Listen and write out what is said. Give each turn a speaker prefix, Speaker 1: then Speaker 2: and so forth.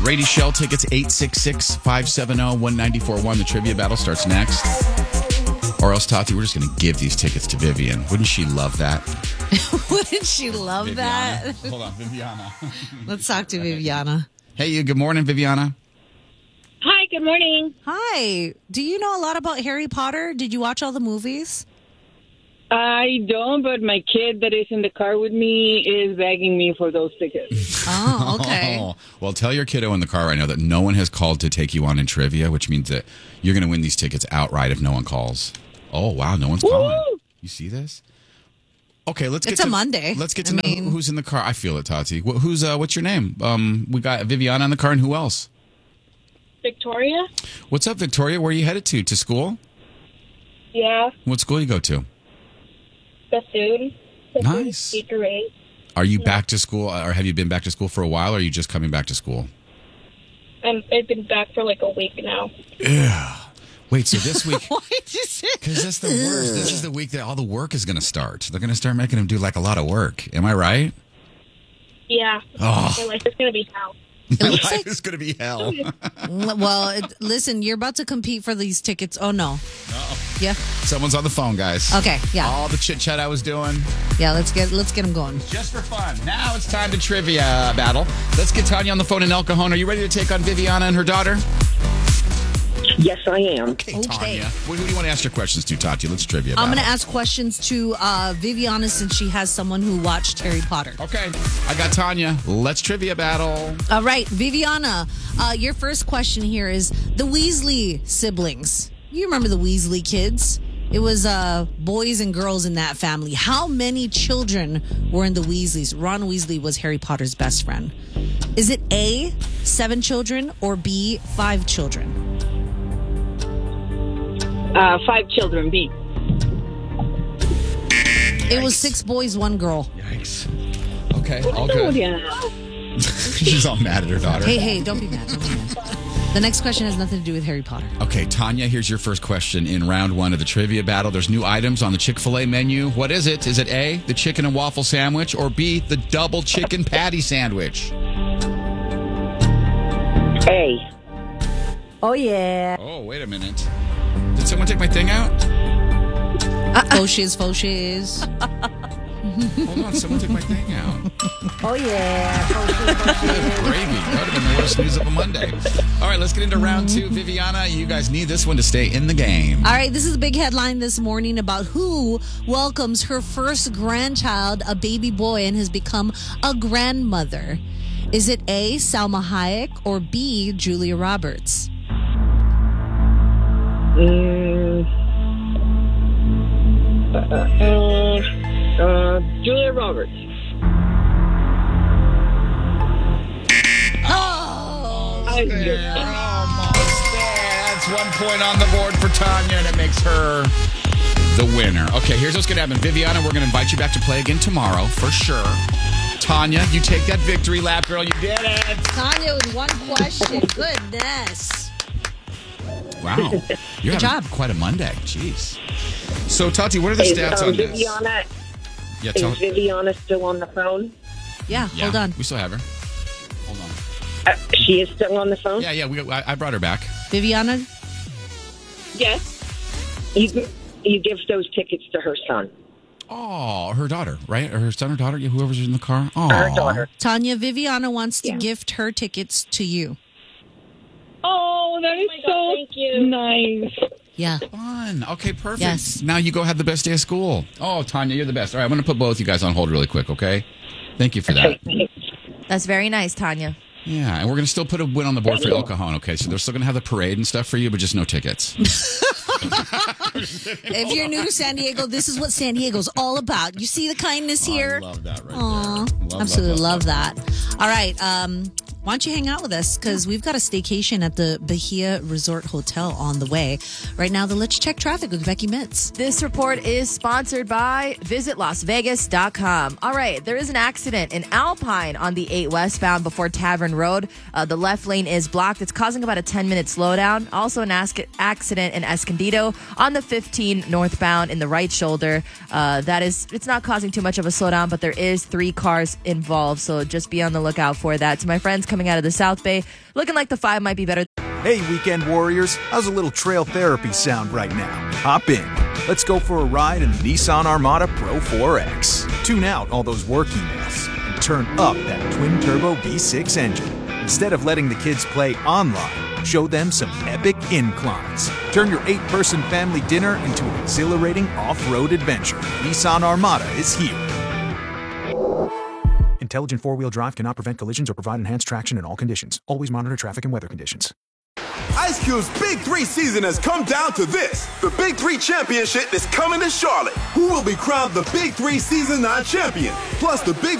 Speaker 1: Brady Shell tickets, 866-570-1941. The trivia battle starts next. Or else, Tati, we're just going to give these tickets to Vivian. Wouldn't she love that?
Speaker 2: Wouldn't she love
Speaker 1: Viviana.
Speaker 2: that?
Speaker 1: Hold on, Viviana.
Speaker 2: Let's talk to Viviana.
Speaker 1: Hey, good morning, Viviana.
Speaker 3: Hi, good morning.
Speaker 2: Hi. Do you know a lot about Harry Potter? Did you watch all the movies?
Speaker 3: I don't, but my kid that is in the car with me is begging me for those tickets.
Speaker 2: Oh, okay.
Speaker 1: Oh, well, tell your kiddo in the car right now that no one has called to take you on in trivia, which means that you're going to win these tickets outright if no one calls. Oh, wow, no one's calling. You see this? Okay, let's get
Speaker 2: It's
Speaker 1: to
Speaker 2: a Monday.
Speaker 1: Let's get to know who's in the car. I feel it, Tati. What's your name? We got Viviana in the car, and who else?
Speaker 3: Victoria?
Speaker 1: What's up, Victoria? Where are you headed to? To school?
Speaker 3: Yeah,
Speaker 1: What school you go to?
Speaker 3: Bethune.
Speaker 1: Nice.
Speaker 3: Teacher 8.
Speaker 1: Are you back to school, or have you been back to school for a while, or are you just coming back to school?
Speaker 3: I've been back for like a week now.
Speaker 1: Yeah. Wait, so this week...
Speaker 2: Why did you say?
Speaker 1: Because that's the worst. This is the week that all the work is going to start. They're going to start making them do like a lot of work. Am I right?
Speaker 3: Yeah.
Speaker 1: Oh.
Speaker 3: My life is going to be hell.
Speaker 1: My
Speaker 2: looks
Speaker 1: life
Speaker 2: like-
Speaker 1: is going to be hell.
Speaker 2: Well, listen, you're about to compete for these tickets. Oh, no. Yeah.
Speaker 1: Someone's on the phone, guys.
Speaker 2: Okay, yeah.
Speaker 1: All the chit chat I was doing,
Speaker 2: Yeah, let's get them going.
Speaker 1: just for fun. Now it's time to trivia battle. Let's get Tanya on the phone in El Cajon. Are you ready to take on Viviana and her daughter?
Speaker 4: Yes, I am.
Speaker 1: Okay, Tanya. Who do you want to ask your questions to, Tati? Let's trivia
Speaker 2: I'm
Speaker 1: battle.
Speaker 2: going to ask questions to Viviana since she has someone who watched Harry Potter.
Speaker 1: Okay, I got Tanya. Let's trivia battle.
Speaker 2: All right, Viviana, your first question here is the Weasley siblings. You remember the Weasley kids? It was boys and girls in that family. How many children were in the Weasleys? Ron Weasley was Harry Potter's best friend. Is it A, 7 children, or B, 5 children?
Speaker 3: 5 children, B.
Speaker 2: It was 6 boys, 1 girl.
Speaker 1: Yikes. Okay, all
Speaker 3: Oh,
Speaker 1: good.
Speaker 3: yeah.
Speaker 1: She's all mad at her daughter.
Speaker 2: Hey, don't be mad. Don't be mad. The next question has nothing to do with Harry Potter.
Speaker 1: Okay, Tanya, here's your first question in round 1 of the trivia battle. There's new items on the Chick-fil-A menu. What is it? Is it A, the chicken and waffle sandwich, or B, the double chicken patty sandwich?
Speaker 4: A.
Speaker 2: Oh, yeah.
Speaker 1: Oh, wait a minute. Did someone take my thing out?
Speaker 2: Faux shiz.
Speaker 1: Hold on, someone took my thing out.
Speaker 2: Oh, yeah.
Speaker 1: Gravy. That would have been the worst news of a Monday. All right, let's get into round 2. Viviana, you guys need this one to stay in the game.
Speaker 2: All right, this is a big headline this morning about who welcomes her first grandchild, a baby boy, and has become a grandmother. Is it A, Salma Hayek, or B, Julia Roberts?
Speaker 3: Julia Roberts.
Speaker 1: Almost there. That's 1 point on the board for Tanya, and it makes her the winner. Okay, here's what's going to happen. Viviana, we're going to invite you back to play again tomorrow, for sure. Tanya, you take that victory lap, girl. You did it.
Speaker 2: Tanya with 1 question. Goodness.
Speaker 1: Wow. You're
Speaker 2: Good
Speaker 1: having
Speaker 2: job.
Speaker 1: quite a Monday. Jeez. So, Tati, what are the stats on this?
Speaker 4: Viviana,
Speaker 1: Yeah,
Speaker 4: is Viviana still on the phone?
Speaker 2: Yeah, hold on.
Speaker 1: We still have her. Hold on.
Speaker 4: She is still on the phone?
Speaker 1: Yeah, I brought her back.
Speaker 2: Viviana?
Speaker 3: Yes.
Speaker 4: You give those tickets to her son.
Speaker 1: Oh, her daughter, right? Or her son or daughter? Yeah, whoever's in the car. Oh,
Speaker 4: Her daughter.
Speaker 2: Tanya, Viviana wants to
Speaker 4: Yeah.
Speaker 2: gift her tickets to you.
Speaker 3: Oh, that is so
Speaker 4: thank you.
Speaker 3: nice.
Speaker 2: Yeah.
Speaker 1: Fun. Okay, perfect.
Speaker 2: Yes.
Speaker 1: Now you go have the best day of school. Oh, Tanya, you're the best. All right, I'm going to put both you guys on hold really quick, okay? Thank you for that.
Speaker 5: That's very nice, Tanya.
Speaker 1: Yeah, and we're going to still put a win on the board for El Cajon, okay? So they're still going to have the parade and stuff for you, but just no tickets.
Speaker 2: If you're new to San Diego, this is what San Diego's all about. You see the kindness here?
Speaker 1: I love that right
Speaker 2: Aw,
Speaker 1: there.
Speaker 2: absolutely love that. All right, why don't you hang out with us? Because we've got a staycation at the Bahia Resort Hotel on the way. Right now, let's check traffic with Becky Mitz.
Speaker 5: This report is sponsored by visitlasvegas.com. All right, there is an accident in Alpine on the 8 westbound before Tavern Road. The left lane is blocked. It's causing about a 10-minute slowdown. Also an accident in Escondido on the 15 northbound in the right shoulder. It's not causing too much of a slowdown, but there is 3 cars involved, so just be on the lookout for that. To my friends coming out of the South Bay. Looking like the 5 might be better.
Speaker 6: Hey, weekend warriors, how's a little trail therapy sound right now? Hop in. Let's go for a ride in the Nissan Armada Pro 4X. Tune out all those work emails and turn up that twin-turbo V6 engine. Instead of letting the kids play online, show them some epic inclines. Turn your 8-person family dinner into an exhilarating off-road adventure. Nissan Armada is here. Intelligent four-wheel drive cannot prevent collisions or provide enhanced traction in all conditions. Always monitor traffic and weather conditions.
Speaker 7: Ice Cube's Big 3 season has come down to this. The Big 3 Championship is coming to Charlotte. Who will be crowned the Big 3 Season 9 champion? Plus, the Big